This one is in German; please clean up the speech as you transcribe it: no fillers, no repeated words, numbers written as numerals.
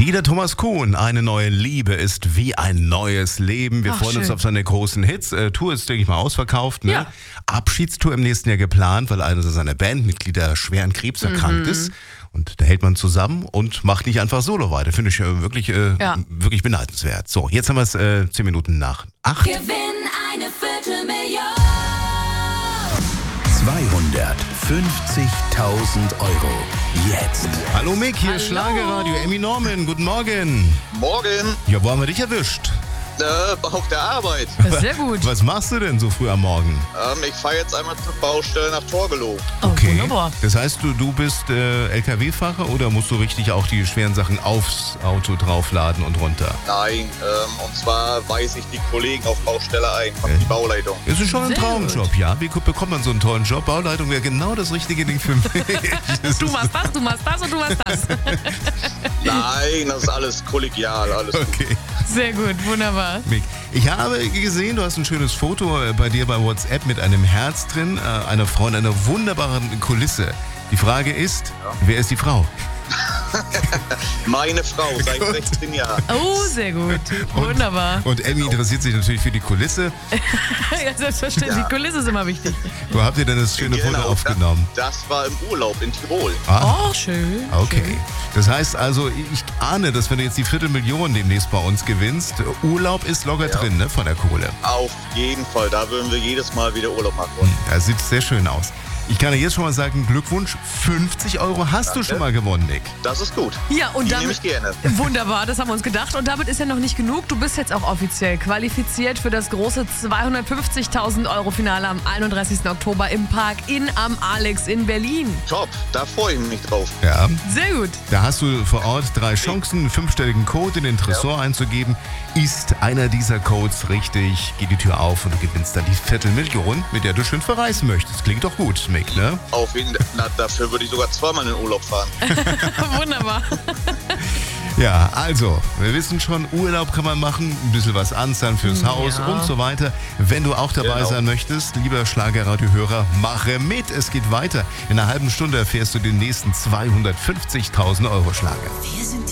Dieter Thomas Kuhn, eine neue Liebe ist wie ein neues Leben. Wir freuen uns auf seine großen Hits. Tour ist, denke ich mal, ausverkauft. Ne? Ja. Abschiedstour im nächsten Jahr geplant, weil einer seiner Bandmitglieder schwer an Krebs erkrankt ist. Und da hält man zusammen und macht nicht einfach solo weiter. Finde ich wirklich beneidenswert. So, jetzt haben wir es 10 Minuten nach 8. Gewinn eine Viertelmillion. 250.000 Euro. Jetzt. Hallo Mick, hier ist Hallo. Schlagerradio. Emmy Norman, guten Morgen. Morgen, Ja, wo haben wir dich erwischt? auf der Arbeit. Sehr gut. Was machst du denn so früh am Morgen? Ich fahre jetzt einmal zur Baustelle nach Torgelow. Oh, wunderbar. Das heißt, du bist LKW-Fahrer oder musst du richtig auch die schweren Sachen aufs Auto draufladen und runter? Nein, und zwar weise ich die Kollegen auf Baustelle ein, mache die Bauleitung. Das ist schon ein Sehr Traumjob, ja? Wie bekommt man so einen tollen Job? Bauleitung wäre genau das richtige Ding für mich. Du machst das und du machst das. Nein, das ist alles kollegial, alles gut. Okay, Sehr gut, wunderbar. Mick. Ich habe gesehen, du hast ein schönes Foto bei dir bei WhatsApp mit einem Herz drin, einer Frau in einer wunderbaren Kulisse. Die Frage ist, wer ist die Frau? Meine Frau, seit 16 Jahren. Oh, sehr gut. Wunderbar. Und Emmy interessiert sich natürlich für die Kulisse. Ja, selbstverständlich. Ja. Die Kulisse ist immer wichtig. Wo habt ihr denn das schöne Foto aufgenommen? Das war im Urlaub in Tirol. Oh, schön. Okay. Das heißt also, ich ahne, dass wenn du jetzt die Viertelmillion demnächst bei uns gewinnst, Urlaub ist locker drin, ne, von der Kohle. Auf jeden Fall, da würden wir jedes Mal wieder Urlaub machen wollen. Das sieht sehr schön aus. Ich kann dir jetzt schon mal sagen, Glückwunsch, 50 Euro hast du schon mal gewonnen, Nick. Das ist gut. Ja, und Die nehme damit ich gerne. wunderbar, das haben wir uns gedacht. Und damit ist ja noch nicht genug. Du bist jetzt auch offiziell qualifiziert für das große 250.000 Euro Finale am 31. Oktober im Park am Alex in Berlin. Top, da freue ich mich drauf. Ja, Sehr gut. da hast du vor Ort 3 Chancen, einen 5-stelligen Code in den Tresor einzugeben. Ist einer dieser Codes richtig, geht die Tür auf und du gewinnst dann die Viertelmillion, mit der du schön verreisen möchtest. Klingt doch gut, Mick, ne? Auf jeden Fall, dafür würde ich sogar zweimal in den Urlaub fahren. Wunderbar. Ja, also, wir wissen schon, Urlaub kann man machen, ein bisschen was anzahlen fürs Haus Ja. und so weiter. Wenn du auch dabei Genau. sein möchtest, lieber Schlagerradio-Hörer, mache mit, es geht weiter. In einer halben Stunde erfährst du den nächsten 250.000 Euro Schlager. Wir sind